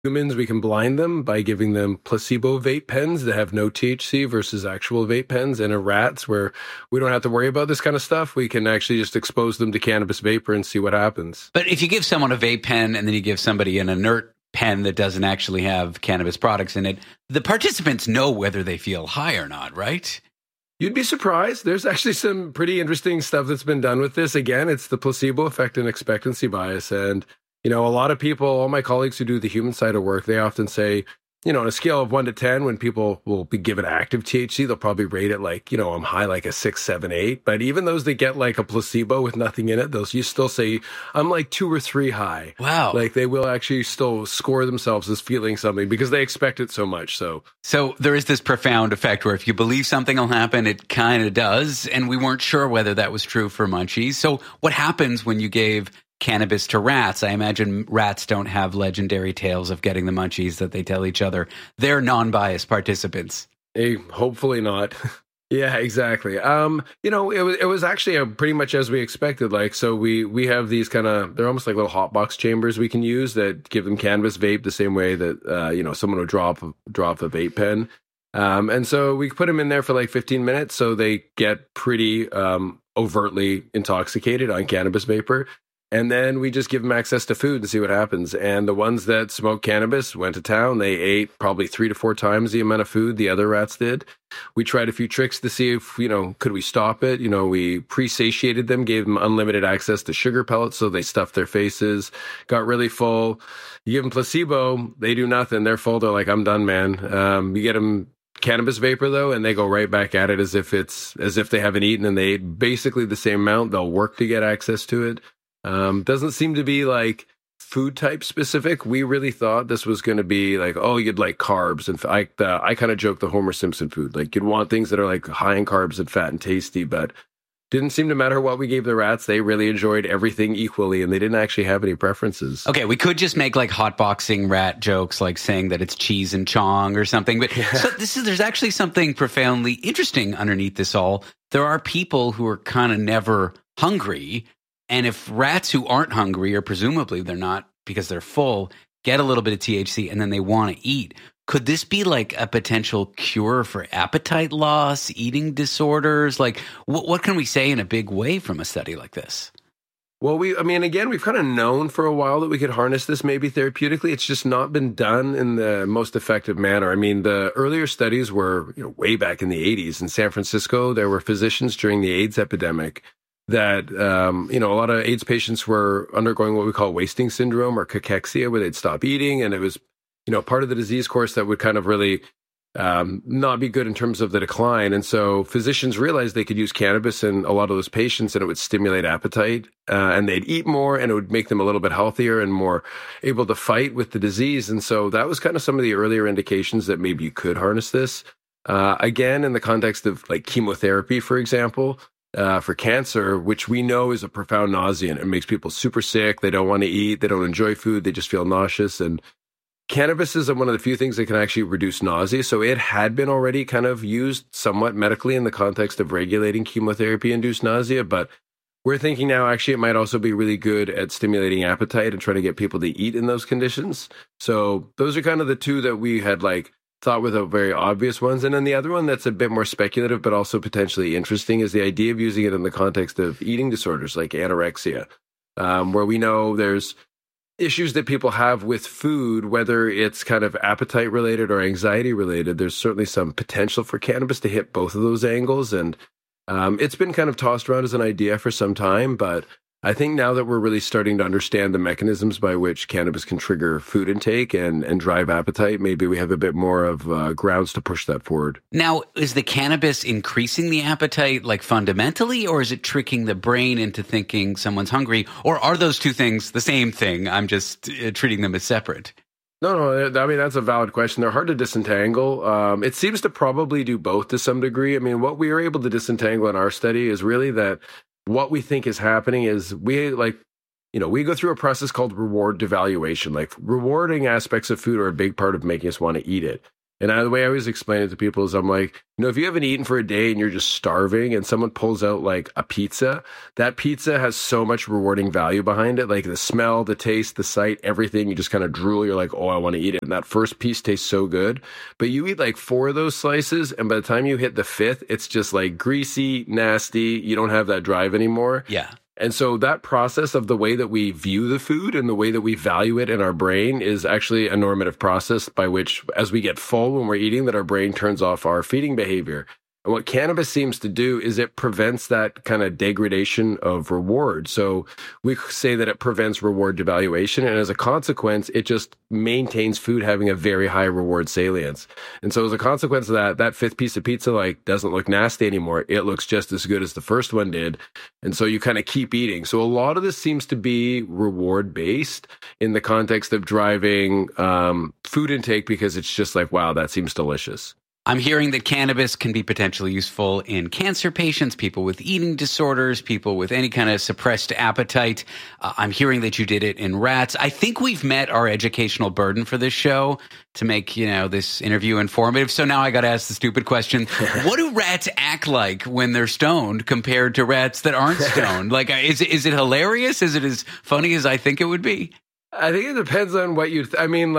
Humans, we can blind them by giving them placebo vape pens that have no THC versus actual vape pens. And in rats, where we don't have to worry about this kind of stuff, we can actually just expose them to cannabis vapor and see what happens. But if you give someone a vape pen and then you give somebody an inert pen that doesn't actually have cannabis products in it, the participants know whether they feel high or not, right? You'd be surprised. There's actually some pretty interesting stuff that's been done with this. Again, it's the placebo effect and expectancy bias. And a lot of people, all my colleagues who do the human side of work, they often say, on a scale of 1 to 10, when people will be given active THC, they'll probably rate it like, I'm high like a 6, 7, 8. But even those that get like a placebo with nothing in it, you still say, I'm like 2 or 3 high. Wow. Like they will actually still score themselves as feeling something because they expect it so much. So there is this profound effect where if you believe something will happen, it kind of does. And we weren't sure whether that was true for munchies. So what happens when you gave cannabis to rats? I imagine rats don't have legendary tales of getting the munchies that they tell each other. They're non-biased participants. Hey, hopefully not. Yeah, exactly. It was actually pretty much as we expected. Like, so we have these they're almost like little hot box chambers we can use that give them cannabis vape the same way that, someone would drop a vape pen. And so we put them in there for like 15 minutes. So they get pretty, overtly intoxicated on cannabis vapor. And then we just give them access to food and see what happens. And the ones that smoked cannabis went to town. They ate probably 3 to 4 times the amount of food the other rats did. We tried a few tricks to see if, could we stop it? We pre-satiated them, gave them unlimited access to sugar pellets. So they stuffed their faces, got really full. You give them placebo, they do nothing. They're full. They're like, I'm done, man. You get them cannabis vapor though, and they go right back at it as if they haven't eaten and they ate basically the same amount. They'll work to get access to it. Doesn't seem to be like food type specific. We really thought this was going to be like, oh, you'd like carbs. And I kind of joke the Homer Simpson food. Like you'd want things that are like high in carbs and fat and tasty, but didn't seem to matter what we gave the rats. They really enjoyed everything equally and they didn't actually have any preferences. Okay, we could just make like hotboxing rat jokes, like saying that it's cheese and chong or something. But there's actually something profoundly interesting underneath this all. There are people who are kind of never hungry. And if rats who aren't hungry, or presumably they're not because they're full, get a little bit of THC and then they want to eat, could this be like a potential cure for appetite loss, eating disorders? Like, what can we say in a big way from a study like this? Well, we've kind of known for a while that we could harness this maybe therapeutically. It's just not been done in the most effective manner. I mean, the earlier studies were way back in the 80s in San Francisco. There were physicians during the AIDS epidemic that, a lot of AIDS patients were undergoing what we call wasting syndrome or cachexia, where they'd stop eating. And it was, part of the disease course that would kind of really not be good in terms of the decline. And so physicians realized they could use cannabis in a lot of those patients and it would stimulate appetite and they'd eat more and it would make them a little bit healthier and more able to fight with the disease. And so that was kind of some of the earlier indications that maybe you could harness this. Again, in the context of like chemotherapy, for example, for cancer, which we know is a profound nausea and it makes people super sick. They don't want to eat. They don't enjoy food. They just feel nauseous. And cannabis is one of the few things that can actually reduce nausea. So it had been already kind of used somewhat medically in the context of regulating chemotherapy-induced nausea. But we're thinking now actually it might also be really good at stimulating appetite and trying to get people to eat in those conditions. So those are kind of the two that we had thought were the very obvious ones. And then the other one that's a bit more speculative, but also potentially interesting is the idea of using it in the context of eating disorders like anorexia, where we know there's issues that people have with food, whether it's kind of appetite related or anxiety related. There's certainly some potential for cannabis to hit both of those angles. And it's been kind of tossed around as an idea for some time, but I think now that we're really starting to understand the mechanisms by which cannabis can trigger food intake and drive appetite, maybe we have a bit more of grounds to push that forward. Now, is the cannabis increasing the appetite fundamentally, or is it tricking the brain into thinking someone's hungry? Or are those two things the same thing? I'm just treating them as separate. No, I mean, that's a valid question. They're hard to disentangle. It seems to probably do both to some degree. I mean, what we were able to disentangle in our study is really that what we think is happening is we go through a process called reward devaluation. Like rewarding aspects of food are a big part of making us want to eat it. And the way I always explain it to people is I'm like, if you haven't eaten for a day and you're just starving and someone pulls out like a pizza, that pizza has so much rewarding value behind it. Like the smell, the taste, the sight, everything. You just kind of drool. You're like, oh, I want to eat it. And that first piece tastes so good. But you eat like 4 of those slices, and by the time you hit the 5th, it's just like greasy, nasty. You don't have that drive anymore. Yeah. And so that process of the way that we view the food and the way that we value it in our brain is actually a normative process by which, as we get full when we're eating, that our brain turns off our feeding behavior. And what cannabis seems to do is it prevents that kind of degradation of reward. So we say that it prevents reward devaluation. And as a consequence, it just maintains food having a very high reward salience. And so as a consequence of that, that 5th piece of pizza like doesn't look nasty anymore. It looks just as good as the first one did. And so you kind of keep eating. So a lot of this seems to be reward based in the context of driving food intake, because it's just like, wow, that seems delicious. I'm hearing that cannabis can be potentially useful in cancer patients, people with eating disorders, people with any kind of suppressed appetite. I'm hearing that you did it in rats. I think we've met our educational burden for this show to make, this interview informative. So now I got to ask the stupid question. What do rats act like when they're stoned compared to rats that aren't stoned? Like, is it hilarious? Is it as funny as I think it would be? I think it depends on what like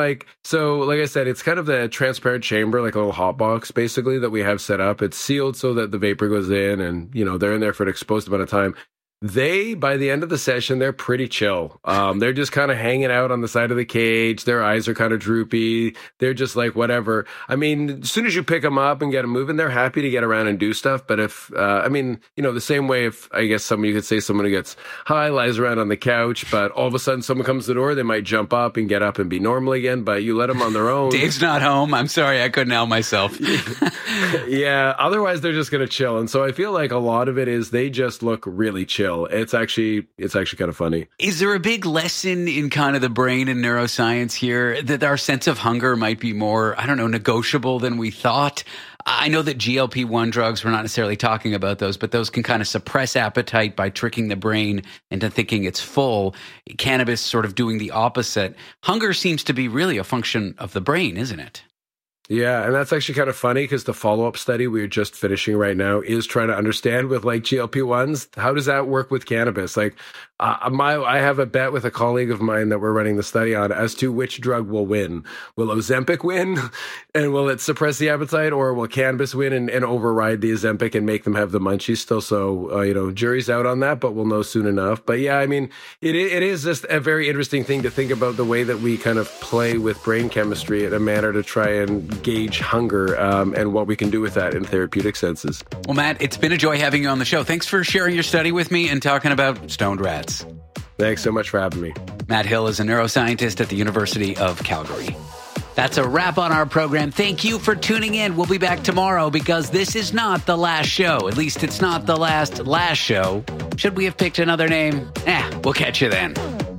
I said, it's kind of the transparent chamber, like a little hot box, basically, that we have set up. It's sealed so that the vapor goes in, and, they're in there for an exposed amount of time. By the end of the session, they're pretty chill. They're just kind of hanging out on the side of the cage. Their eyes are kind of droopy. They're just like, whatever. I mean, as soon as you pick them up and get them moving, they're happy to get around and do stuff. But if, the same way, if I guess you could say someone who gets high lies around on the couch, but all of a sudden someone comes to the door, they might jump up and get up and be normal again, but you let them on their own. Dave's not home. I'm sorry. I couldn't help myself. Yeah. Otherwise, they're just going to chill. And so I feel like a lot of it is they just look really chill. It's actually kind of funny. Is there a big lesson in kind of the brain and neuroscience here that our sense of hunger might be more, negotiable than we thought? I know that GLP-1 drugs, we're not necessarily talking about those, but those can kind of suppress appetite by tricking the brain into thinking it's full. Cannabis sort of doing the opposite. Hunger seems to be really a function of the brain, isn't it? Yeah, and that's actually kind of funny because the follow-up study we're just finishing right now is trying to understand with like GLP-1s, how does that work with cannabis? Like I have a bet with a colleague of mine that we're running the study on as to which drug will win. Will Ozempic win and will it suppress the appetite, or will cannabis win and override the Ozempic and make them have the munchies still? So, jury's out on that, but we'll know soon enough. But yeah, I mean, it is just a very interesting thing to think about the way that we kind of play with brain chemistry in a manner to try and gauge hunger and what we can do with that in therapeutic senses. Well, Matt, it's been a joy having you on the show. Thanks for sharing your study with me and talking about stoned rats. Thanks so much for having me. Matt Hill is a neuroscientist at the University of Calgary. That's a wrap on our program. Thank you for tuning in. We'll be back tomorrow because this is not the last show. At least it's not the last show. Should we have picked another name? We'll catch you then.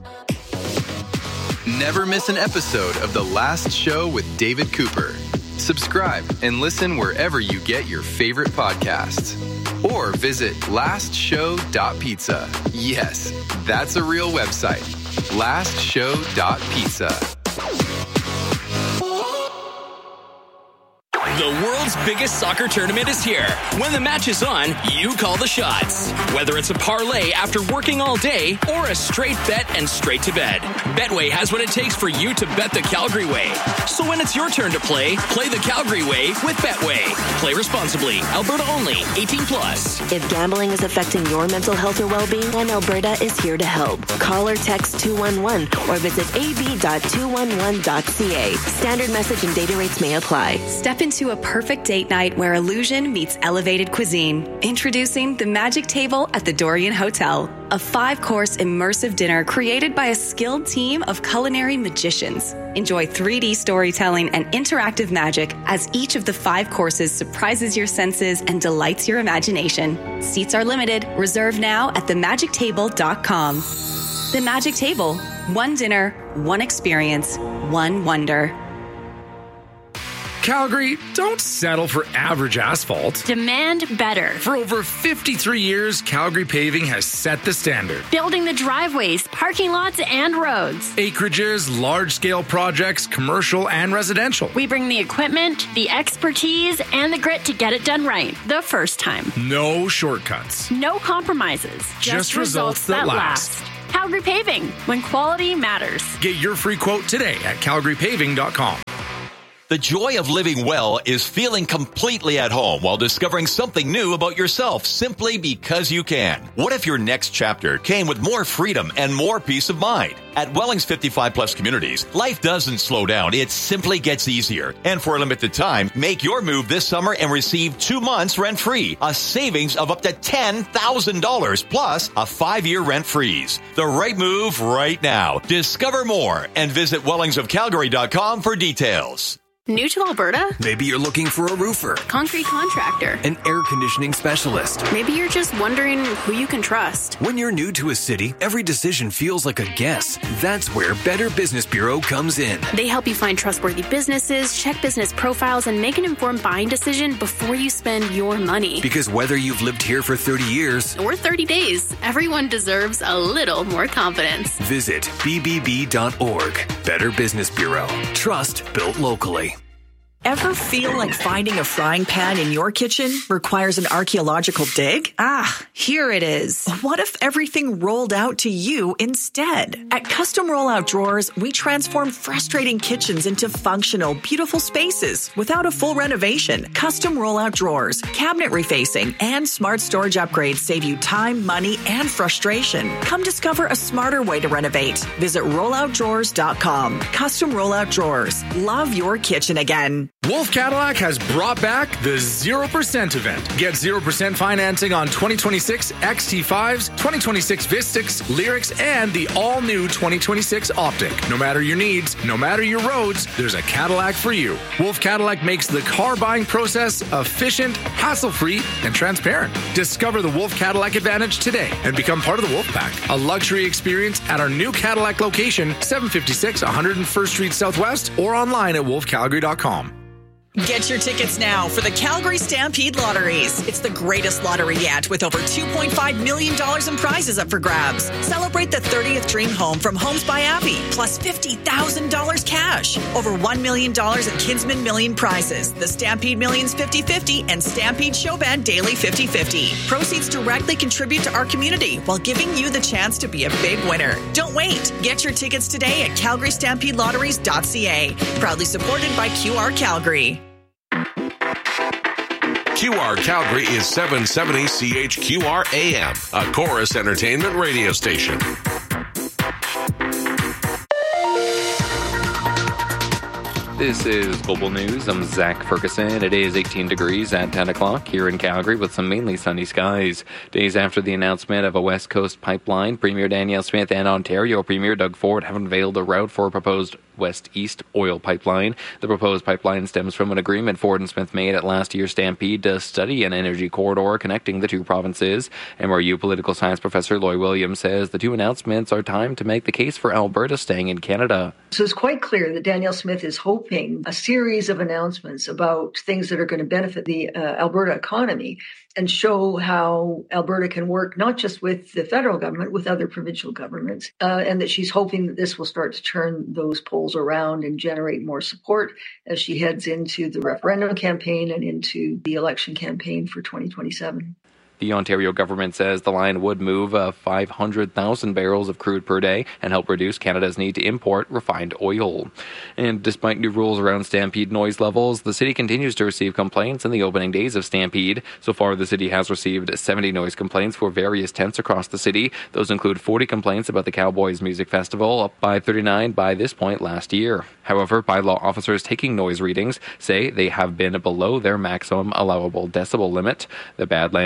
Never miss an episode of The Last Show with David Cooper. Subscribe and listen wherever you get your favorite podcasts. Or visit lastshow.pizza. Yes, that's a real website. lastshow.pizza. The world's biggest soccer tournament is here. When the match is on, you call the shots. Whether it's a parlay after working all day or a straight bet and straight to bed, Betway has what it takes for you to bet the Calgary way. So when it's your turn to play the Calgary way with Betway. Play responsibly. Alberta only. 18+. If gambling is affecting your mental health or well-being, then Alberta is here to help. Call or text 211 or visit ab.211.ca. Standard message and data rates may apply. Step into a perfect date night where illusion meets elevated cuisine. Introducing the Magic Table at the Dorian Hotel, a 5-course immersive dinner created by a skilled team of culinary magicians. Enjoy 3D storytelling and interactive magic as each of the 5 courses surprises your senses and delights your imagination. Seats are limited. Reserve now at themagictable.com. The Magic Table. One dinner, one experience, one wonder. Calgary, don't settle for average asphalt. Demand better. For over 53 years, Calgary Paving has set the standard. Building the driveways, parking lots, and roads. Acreages, large-scale projects, commercial and residential. We bring the equipment, the expertise, and the grit to get it done right the first time. No shortcuts. No compromises. Just results that last. Calgary Paving, when quality matters. Get your free quote today at calgarypaving.com. The joy of living well is feeling completely at home while discovering something new about yourself simply because you can. What if your next chapter came with more freedom and more peace of mind? At Welling's 55 Plus Communities, life doesn't slow down. It simply gets easier. And for a limited time, make your move this summer and receive 2 months rent-free, a savings of up to $10,000 plus a 5-year rent freeze. The right move right now. Discover more and visit wellingsofcalgary.com for details. New to Alberta? Maybe you're looking for a roofer, Concrete contractor, an air conditioning specialist. Maybe you're just wondering who you can trust. When you're new to a city, every decision feels like a guess. That's where Better Business Bureau comes in. They help you find trustworthy businesses, check business profiles, and make an informed buying decision before you spend your money. Because whether you've lived here for 30 years or 30 days, everyone deserves a little more confidence. Visit bbb.org. Better Business Bureau. Trust built locally. Ever feel like finding a frying pan in your kitchen requires an archaeological dig? Here it is. What if everything rolled out to you instead? At Custom Rollout Drawers, we transform frustrating kitchens into functional, beautiful spaces without a full renovation. Custom Rollout Drawers, cabinet refacing, and smart storage upgrades save you time, money, and frustration. Come discover a smarter way to renovate. Visit rolloutdrawers.com. Custom Rollout Drawers. Love your kitchen again. Wolf Cadillac has brought back the 0% event. Get 0% financing on 2026 XT5s, 2026 Vistix, Lyrics, and the all-new 2026 Optic. No matter your needs, no matter your roads, there's a Cadillac for you. Wolf Cadillac makes the car buying process efficient, hassle-free, and transparent. Discover the Wolf Cadillac Advantage today and become part of the Wolf Pack. A luxury experience at our new Cadillac location, 756 101st Street Southwest, or online at wolfcalgary.com. Get your tickets now for the Calgary Stampede Lotteries. It's the greatest lottery yet, with over $2.5 million in prizes up for grabs. Celebrate the 30th dream home from Homes by Abbey, plus $50,000 cash. Over $1 million in Kinsman Million prizes, the Stampede Millions 50-50 and Stampede Showband Daily 50-50. Proceeds directly contribute to our community while giving you the chance to be a big winner. Don't wait. Get your tickets today at calgarystampede.ca. Proudly supported by QR Calgary. QR Calgary is 770 CHQR AM, a Chorus Entertainment radio station. This is Global News. I'm Zach Ferguson. It is 18 degrees at 10 o'clock here in Calgary with some mainly sunny skies. Days after the announcement of a West Coast pipeline, Premier Danielle Smith and Ontario Premier Doug Ford have unveiled a route for a proposed West-East oil pipeline. The proposed pipeline stems from an agreement Ford and Smith made at last year's Stampede to study an energy corridor connecting the two provinces. MRU political science professor Loy Williams says the two announcements are timed to make the case for Alberta staying in Canada. So it's quite clear that Danielle Smith is hoping a series of announcements about things that are going to benefit the Alberta economy and show how Alberta can work not just with the federal government, with other provincial governments, and that she's hoping that this will start to turn those polls around and generate more support as she heads into the referendum campaign and into the election campaign for 2027. The Ontario government says the line would move 500,000 barrels of crude per day and help reduce Canada's need to import refined oil. And despite new rules around Stampede noise levels, the city continues to receive complaints in the opening days of Stampede. So far, the city has received 70 noise complaints for various tents across the city. Those include 40 complaints about the Cowboys Music Festival, up by 39 by this point last year. However, bylaw officers taking noise readings say they have been below their maximum allowable decibel limit. The Badlands Music Tent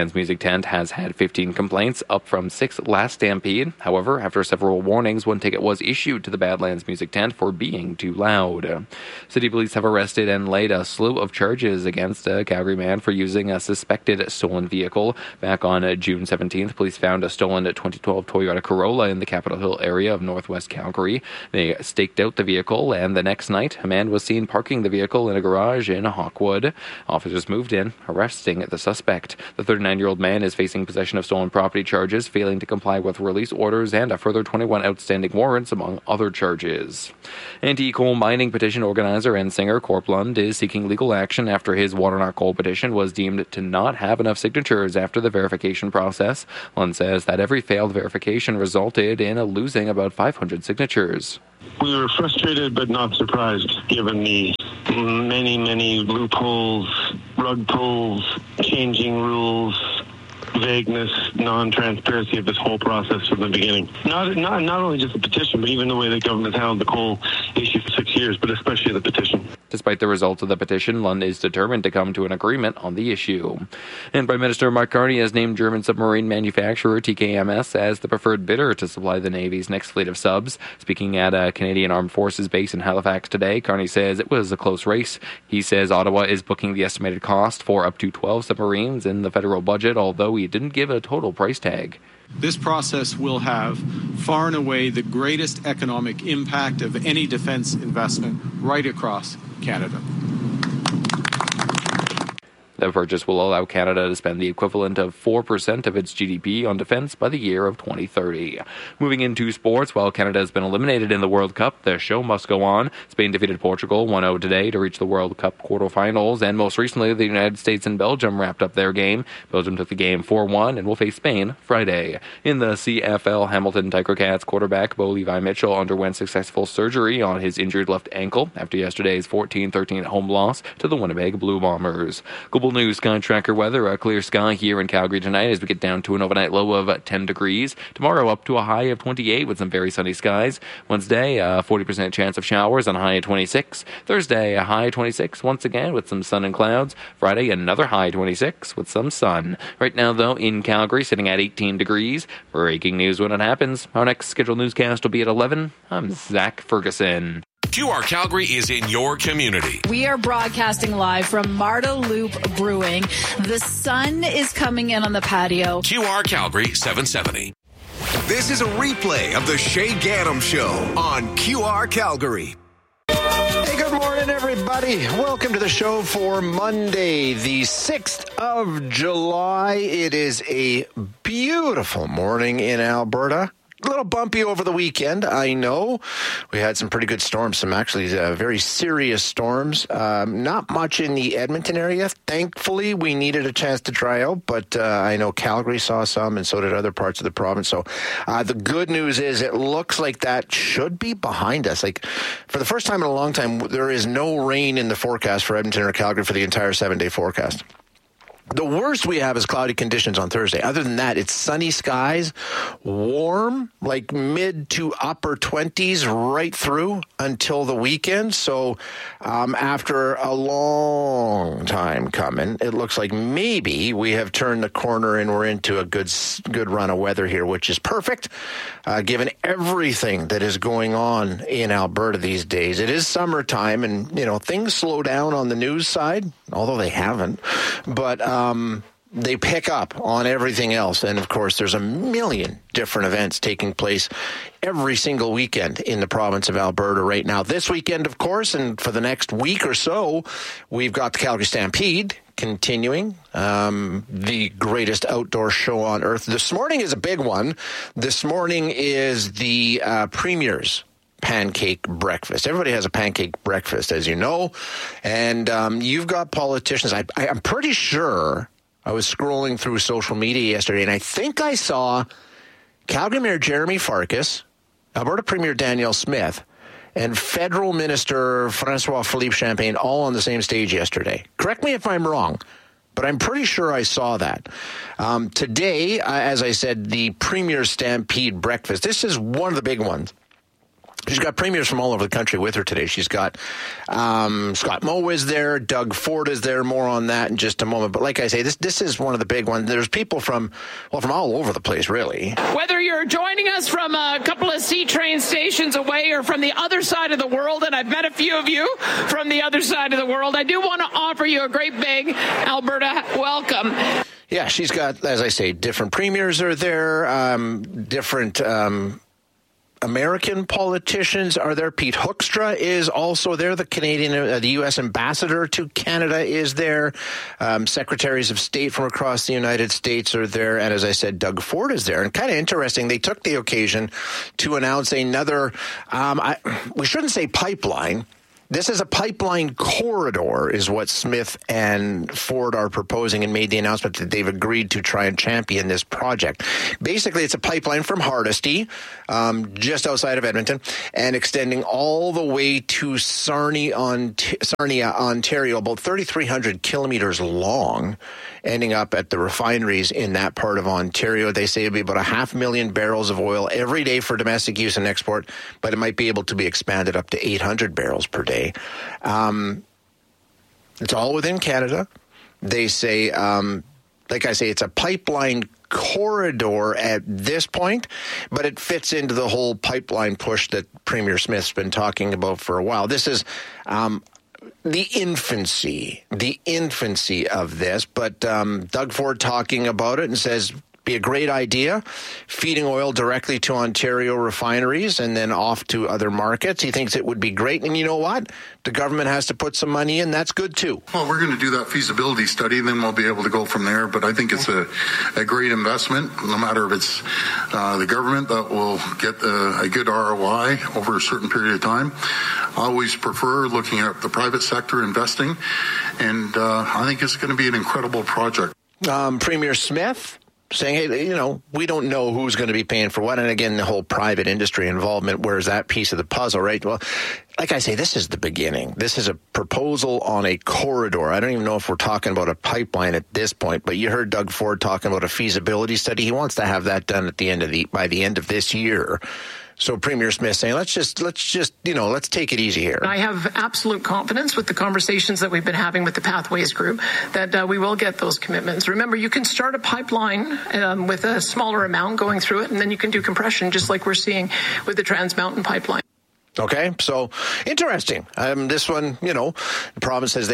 tent has had 15 complaints, up from 6 last Stampede. However, after several warnings, one ticket was issued to the Badlands Music Tent for being too loud. City police have arrested and laid a slew of charges against a Calgary man for using a suspected stolen vehicle. Back on June 17th, police found a stolen 2012 Toyota Corolla in the Capitol Hill area of northwest Calgary. They staked out the vehicle, and the next night, a man was seen parking the vehicle in a garage in Hawkwood. Officers moved in, arresting the suspect. The 39-year-old man is facing possession of stolen property charges, failing to comply with release orders, and a further 21 outstanding warrants, among other charges. Anti-coal mining petition organizer and singer Corp Lund is seeking legal action after his Water Not Coal petition was deemed to not have enough signatures after the verification process. Lund says that every failed verification resulted in losing about 500 signatures. We were frustrated but not surprised, given the many loopholes, rug pulls, changing rules, vagueness, non-transparency of this whole process from the beginning. Not only just the petition, but even the way the government handled the coal issue for 6 years, but especially the petition. Despite the results of the petition, Lund is determined to come to an agreement on the issue. And Prime Minister Mark Carney has named German submarine manufacturer TKMS as the preferred bidder to supply the Navy's next fleet of subs. Speaking at a Canadian Armed Forces base in Halifax today, Carney says it was a close race. He says Ottawa is booking the estimated cost for up to 12 submarines in the federal budget, although he didn't give a total price tag. This process will have far and away the greatest economic impact of any defense investment right across Canada. The purchase will allow Canada to spend the equivalent of 4% of its GDP on defense by the year of 2030. Moving into sports, while Canada has been eliminated in the World Cup, the show must go on. Spain defeated Portugal 1-0 today to reach the World Cup quarterfinals, and most recently, the United States and Belgium wrapped up their game. Belgium took the game 4-1 and will face Spain Friday. In the CFL, Hamilton Tiger Cats quarterback Bo Levi Mitchell underwent successful surgery on his injured left ankle after yesterday's 14-13 home loss to the Winnipeg Blue Bombers. Global News Sky Tracker weather, a clear sky here in Calgary tonight as we get down to an overnight low of 10 degrees. Tomorrow up to a high of 28 with some very sunny skies. Wednesday, a 40% chance of showers on a high of 26. Thursday, a high of 26 once again with some sun and clouds. Friday, another high 26 with some sun. Right now, though, in Calgary, sitting at 18 degrees. Breaking news when it happens. Our next scheduled newscast will be at 11. I'm Zach Ferguson. QR Calgary is in your community. We are broadcasting live from Marta Loop Brewing. The sun is coming in on the patio. QR Calgary 770. This is a replay of the Shay Gaddam Show on QR Calgary. Hey, good morning, everybody. Welcome to the show for Monday, the 6th of July. It is a beautiful morning in Alberta. A little bumpy over the weekend, I know. We had some pretty good storms, some actually very serious storms. Not much in the Edmonton area. Thankfully, we needed a chance to dry out, but I know Calgary saw some, and so did other parts of the province. So the good news is it looks like that should be behind us. Like, for the first time in a long time, there is no rain in the forecast for Edmonton or Calgary for the entire 7-day forecast. The worst we have is cloudy conditions on Thursday. Other than that, it's sunny skies, warm, like mid to upper 20s right through until the weekend. So after a long time coming, it looks like maybe we have turned the corner and we're into a good run of weather here, which is perfect, given everything that is going on in Alberta these days. It is summertime, and, you know, things slow down on the news side, although they haven't. But they pick up on everything else. And, of course, there's a million different events taking place every single weekend in the province of Alberta right now. This weekend, of course, and for the next week or so, we've got the Calgary Stampede continuing, the greatest outdoor show on earth. This morning is a big one. This morning is the Premier's pancake breakfast. Everybody has a pancake breakfast, as you know. And you've got politicians. I'm pretty sure I was scrolling through social media yesterday, and I think I saw Calgary Mayor Jeremy Farkas, Alberta Premier Danielle Smith, and Federal Minister François-Philippe Champagne all on the same stage yesterday. Correct me if I'm wrong, but I'm pretty sure I saw that. Today, as I said, the Premier's Stampede breakfast. This is one of the big ones. She's got premiers from all over the country with her today. She's got Scott Moe is there, Doug Ford is there. More on that in just a moment. But like I say, this is one of the big ones. There's people from all over the place, really. Whether you're joining us from a couple of C-train stations away or from the other side of the world, and I've met a few of you from the other side of the world, I do want to offer you a great big Alberta welcome. Yeah, she's got, as I say, different premiers are there, different American politicians are there. Pete Hoekstra is also there. The the U.S. ambassador to Canada is there. Secretaries of state from across the United States are there. And as I said, Doug Ford is there. And kind of interesting, they took the occasion to announce another, we shouldn't say pipeline. This is a pipeline corridor is what Smith and Ford are proposing, and made the announcement that they've agreed to try and champion this project. Basically, it's a pipeline from Hardisty, just outside of Edmonton, and extending all the way to Sarnia, Ontario, about 3,300 kilometers long, ending up at the refineries in that part of Ontario. They say it'll be about 500,000 barrels of oil every day for domestic use and export, but it might be able to be expanded up to 800 barrels per day. It's all within Canada. They say, like I say, it's a pipeline corridor at this point, but it fits into the whole pipeline push that Premier Smith's been talking about for a while. This is the infancy of this, but Doug Ford talking about it and says, be a great idea, feeding oil directly to Ontario refineries and then off to other markets. He thinks it would be great. And you know what? The government has to put some money in. That's good, too. Well, we're going to do that feasibility study, and then we'll be able to go from there. But I think it's a great investment, no matter if it's the government that will get a good ROI over a certain period of time. I always prefer looking at the private sector investing, and I think it's going to be an incredible project. Premier Smith saying, hey, we don't know who's going to be paying for what. And again, the whole private industry involvement, where's that piece of the puzzle, right? Well, like I say, this is the beginning. This is a proposal on a corridor. I don't even know if we're talking about a pipeline at this point, but you heard Doug Ford talking about a feasibility study. He wants to have that done at by the end of this year. So Premier Smith saying, let's take it easy here. I have absolute confidence with the conversations that we've been having with the Pathways Group that we will get those commitments. Remember, you can start a pipeline with a smaller amount going through it, and then you can do compression, just like we're seeing with the Trans Mountain pipeline. Okay, so interesting. This one, the province says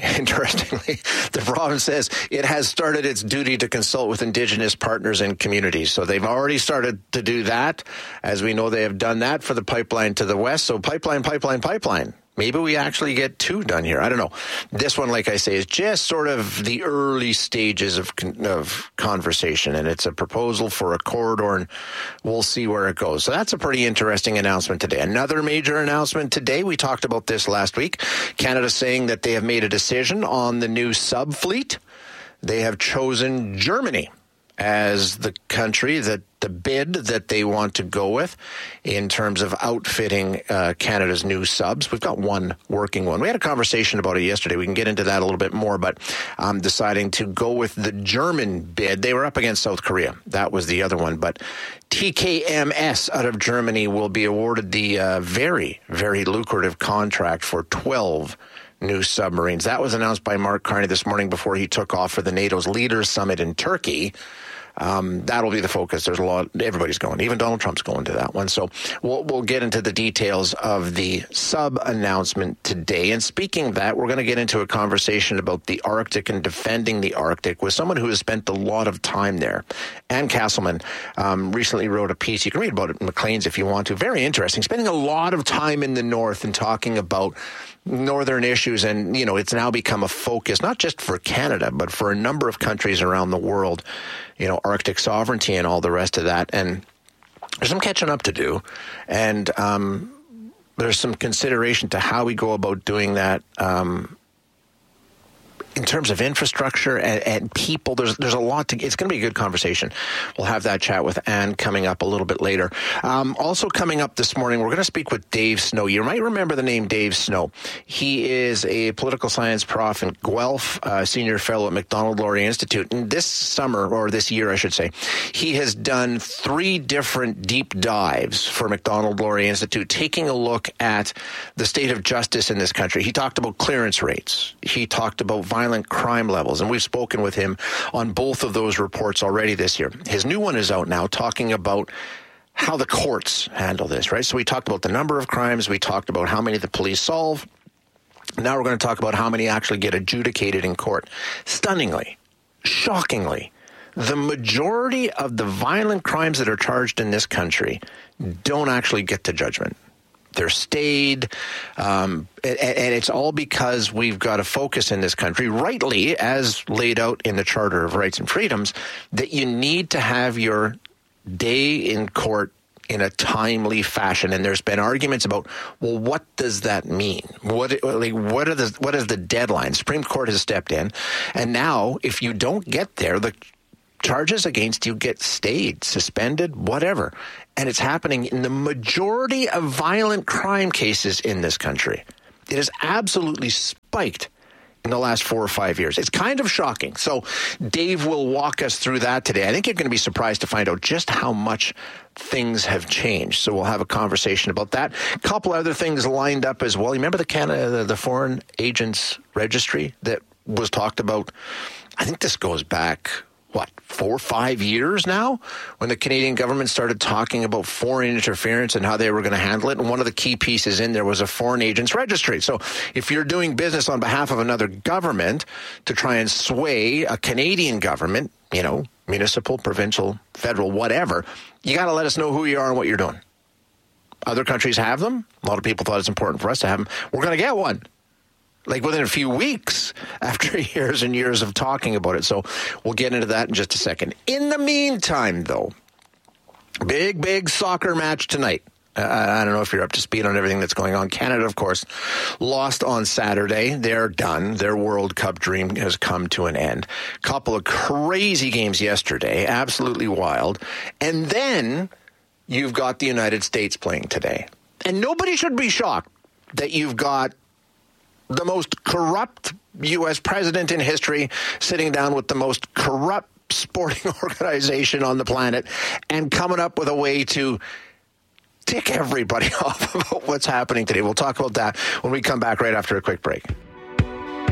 the province says it has started its duty to consult with Indigenous partners and communities. So they've already started to do that. As we know, they have done that for the pipeline to the west. So pipeline. Maybe we actually get two done here. I don't know. This one, like I say, is just sort of the early stages of conversation, and it's a proposal for a corridor, and we'll see where it goes. So that's a pretty interesting announcement today. Another major announcement today, we talked about this last week. Canada saying that they have made a decision on the new sub fleet. They have chosen Germany as the country the bid that they want to go with in terms of outfitting Canada's new subs. We've got one working one. We had a conversation about it yesterday. We can get into that a little bit more, but deciding to go with the German bid. They were up against South Korea. That was the other one. But TKMS out of Germany will be awarded the very, very lucrative contract for 12 new submarines. That was announced by Mark Carney this morning before he took off for the NATO's Leaders Summit in Turkey. That'll be the focus. There's a lot. Everybody's going. Even Donald Trump's going to that one. So we'll get into the details of the sub announcement today. And speaking of that, we're going to get into a conversation about the Arctic and defending the Arctic with someone who has spent a lot of time there. Ann Castleman recently wrote a piece. You can read about it in Maclean's if you want to. Very interesting. Spending a lot of time in the north and talking about northern issues, and it's now become a focus not just for Canada but for a number of countries around the world, Arctic sovereignty and all the rest of that. And there's some catching up to do, and there's some consideration to how we go about doing that in terms of infrastructure and people, there's a lot it's going to be a good conversation. We'll have that chat with Anne coming up a little bit later. Also coming up this morning, we're going to speak with Dave Snow. You might remember the name Dave Snow. He is a political science prof in Guelph, senior fellow at Macdonald-Laurier Institute. And this summer, or this year, I should say, he has done 3 different deep dives for Macdonald-Laurier Institute, taking a look at the state of justice in this country. He talked about clearance rates. He talked about violent crime levels, and we've spoken with him on both of those reports already this year. His new one is out now, talking about how the courts handle this, right? So we talked about the number of crimes. We talked about how many the police solve. Now we're going to talk about how many actually get adjudicated in court. Stunningly, shockingly, the majority of the violent crimes that are charged in this country don't actually get to judgment. They're stayed, and it's all because we've got a focus in this country, rightly, as laid out in the Charter of Rights and Freedoms, that you need to have your day in court in a timely fashion. And there's been arguments about, well, what does that mean? What is the deadline? Supreme Court has stepped in, and now if you don't get there, the charges against you get stayed, suspended, whatever. And it's happening in the majority of violent crime cases in this country. It has absolutely spiked in the last 4 or 5 years. It's kind of shocking. So Dave will walk us through that today. I think you're going to be surprised to find out just how much things have changed. So we'll have a conversation about that. A couple other things lined up as well. You remember the Foreign Agents Registry that was talked about? I think this goes back 4 or 5 years now, when the Canadian government started talking about foreign interference and how they were going to handle it. And one of the key pieces in there was a foreign agents registry. So if you're doing business on behalf of another government to try and sway a Canadian government, municipal, provincial, federal, whatever, you got to let us know who you are and what you're doing. Other countries have them. A lot of people thought it's important for us to have them. We're going to get one, like within a few weeks, after years and years of talking about it. So we'll get into that in just a second. In the meantime, though, big soccer match tonight. I don't know if you're up to speed on everything that's going on. Canada, of course, lost on Saturday. They're done. Their World Cup dream has come to an end. Couple of crazy games yesterday, absolutely wild. And then you've got the United States playing today. And nobody should be shocked that you've got the most corrupt U.S. president in history sitting down with the most corrupt sporting organization on the planet and coming up with a way to tick everybody off about what's happening today. We'll talk about that when we come back right after a quick break.